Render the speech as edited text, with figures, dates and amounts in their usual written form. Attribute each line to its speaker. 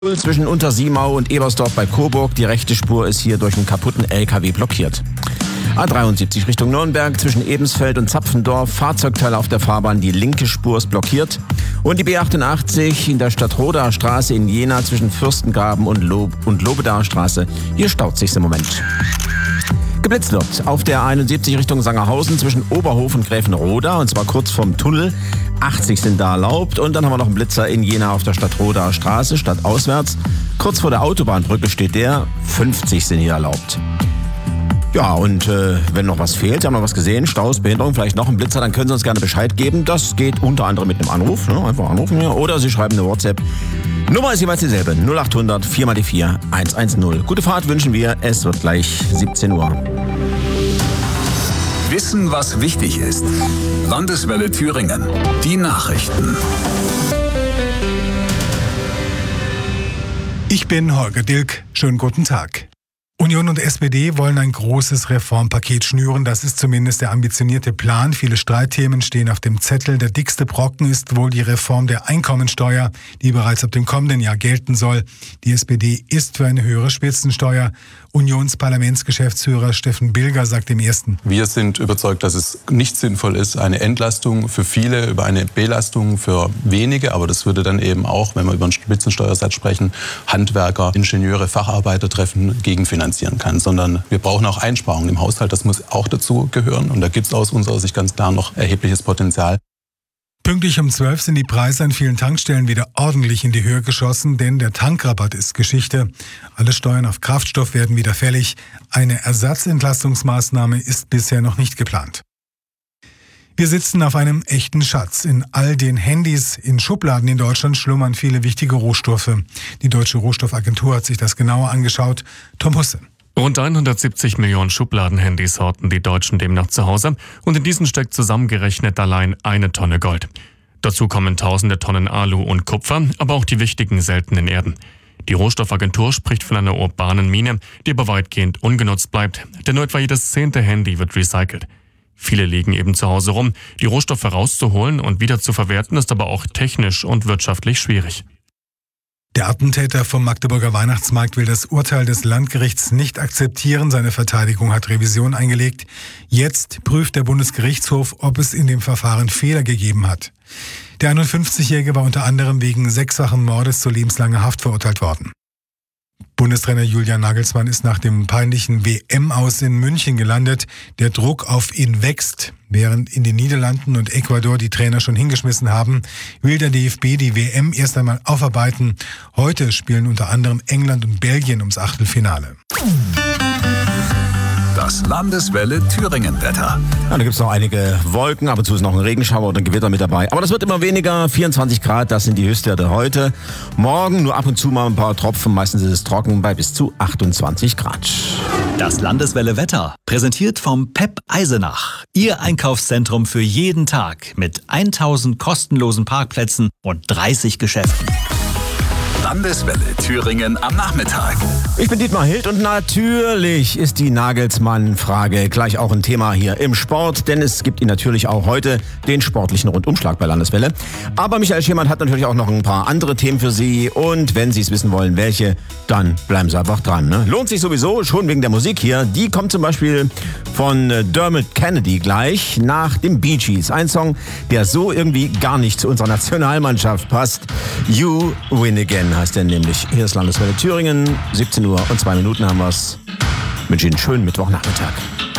Speaker 1: Zwischen Untersiemau und Ebersdorf bei Coburg. Die rechte Spur ist hier durch einen kaputten LKW blockiert. A73 Richtung Nürnberg zwischen Ebensfeld und Zapfendorf. Fahrzeugteile auf der Fahrbahn, die linke Spur ist blockiert. Und die B88 in der Stadtrodaer Straße in Jena zwischen Fürstengraben und Lobedaer Straße. Hier staut sich's im Moment. Geblitzt wird auf der 71 Richtung Sangerhausen zwischen Oberhof und Gräfenroda, und zwar kurz vorm Tunnel. 80 sind da erlaubt. Und dann haben wir noch einen Blitzer in Jena auf der Stadtrodaer Straße, stadtauswärts. Kurz vor der Autobahnbrücke steht der. 50 sind hier erlaubt. Ja, und wenn noch was fehlt, Sie haben noch was gesehen, Staus, Behinderung, vielleicht noch ein Blitzer, dann können Sie uns gerne Bescheid geben. Das geht unter anderem mit einem Anruf, ne? Einfach anrufen hier. Oder Sie schreiben eine WhatsApp. Nummer ist jeweils dieselbe, 0800 4x4 110. Gute Fahrt wünschen wir, es wird gleich 17 Uhr.
Speaker 2: Wissen, was wichtig ist. Landeswelle Thüringen. Die Nachrichten.
Speaker 3: Ich bin Holger Dilk. Schönen guten Tag. Union und SPD wollen ein großes Reformpaket schnüren. Das ist zumindest der ambitionierte Plan. Viele Streitthemen stehen auf dem Zettel. Der dickste Brocken ist wohl die Reform der Einkommensteuer, die bereits ab dem kommenden Jahr gelten soll. Die SPD ist für eine höhere Spitzensteuer. Unionsparlamentsgeschäftsführer Steffen Bilger sagt im Ersten:
Speaker 4: Wir sind überzeugt, dass es nicht sinnvoll ist, eine Entlastung für viele über eine Belastung für wenige. Aber das würde dann eben auch, wenn wir über einen Spitzensteuersatz sprechen, Handwerker, Ingenieure, Facharbeiter treffen, gegenfinanzieren kann. Sondern wir brauchen auch Einsparungen im Haushalt. Das muss auch dazu gehören. Und da gibt es aus unserer Sicht ganz klar noch erhebliches Potenzial.
Speaker 3: Pünktlich um 12 sind die Preise an vielen Tankstellen wieder ordentlich in die Höhe geschossen, denn der Tankrabatt ist Geschichte. Alle Steuern auf Kraftstoff werden wieder fällig. Eine Ersatzentlastungsmaßnahme ist bisher noch nicht geplant. Wir sitzen auf einem echten Schatz. In all den Handys in Schubladen in Deutschland schlummern viele wichtige Rohstoffe. Die Deutsche Rohstoffagentur hat sich das genauer angeschaut. Tom Husse.
Speaker 5: Rund 170 Millionen Schubladenhandys horten die Deutschen demnach zu Hause, und in diesen steckt zusammengerechnet allein 1 Tonne Gold. Dazu kommen tausende Tonnen Alu und Kupfer, aber auch die wichtigen seltenen Erden. Die Rohstoffagentur spricht von einer urbanen Mine, die aber weitgehend ungenutzt bleibt, denn nur etwa jedes 10. Handy wird recycelt. Viele liegen eben zu Hause rum. Die Rohstoffe rauszuholen und wieder zu verwerten ist aber auch technisch und wirtschaftlich schwierig.
Speaker 3: Der Attentäter vom Magdeburger Weihnachtsmarkt will das Urteil des Landgerichts nicht akzeptieren. Seine Verteidigung hat Revision eingelegt. Jetzt prüft der Bundesgerichtshof, ob es in dem Verfahren Fehler gegeben hat. Der 51-Jährige war unter anderem wegen 6-fachen Mordes zu lebenslanger Haft verurteilt worden. Bundestrainer Julian Nagelsmann ist nach dem peinlichen WM-Aus in München gelandet. Der Druck auf ihn wächst. Während in den Niederlanden und Ecuador die Trainer schon hingeschmissen haben, will der DFB die WM erst einmal aufarbeiten. Heute spielen unter anderem England und Belgien ums Achtelfinale.
Speaker 2: Das Landeswelle Thüringen-Wetter.
Speaker 1: Ja, da gibt es noch einige Wolken, ab und zu ist noch ein Regenschauer oder ein Gewitter mit dabei. Aber das wird immer weniger, 24 Grad, das sind die Höchstwerte heute. Morgen nur ab und zu mal ein paar Tropfen, meistens ist es trocken bei bis zu 28 Grad.
Speaker 6: Das Landeswelle Wetter, präsentiert vom PEP Eisenach. Ihr Einkaufszentrum für jeden Tag mit 1000 kostenlosen Parkplätzen und 30 Geschäften.
Speaker 2: Landeswelle Thüringen am Nachmittag.
Speaker 1: Ich bin Dietmar Hild und natürlich ist die Nagelsmann-Frage gleich auch ein Thema hier im Sport, denn es gibt ihn natürlich auch heute, den sportlichen Rundumschlag bei Landeswelle. Aber Michael Schirmann hat natürlich auch noch ein paar andere Themen für Sie, und wenn Sie es wissen wollen, welche, dann bleiben Sie einfach dran. Ne? Lohnt sich sowieso, schon wegen der Musik hier. Die kommt zum Beispiel von Dermot Kennedy gleich nach dem Bee Gees. Ein Song, der so irgendwie gar nicht zu unserer Nationalmannschaft passt. You Win Again heißt der nämlich. Hier ist Landeswelle Thüringen, 17 Uhr und 2 Minuten haben wir's. Ich wünsche Ihnen einen schönen Mittwochnachmittag.